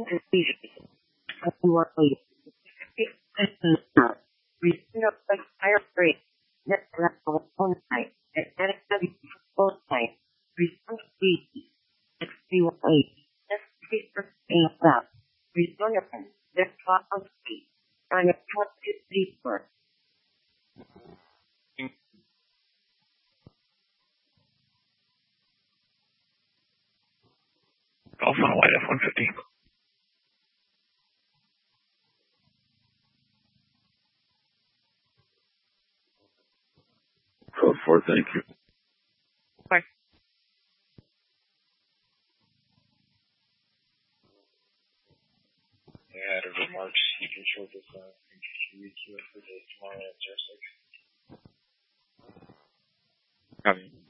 Golf on a white F-150. Code 4, thank you. Bye. Yeah, the remarks you can show this for days tomorrow at 06. Copy.